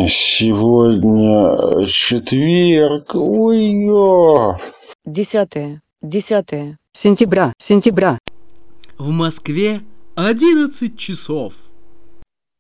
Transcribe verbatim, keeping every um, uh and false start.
Сегодня четверг. Ой-ё. Десятое. Десятое. Сентября. Сентября. В Москве одиннадцать часов.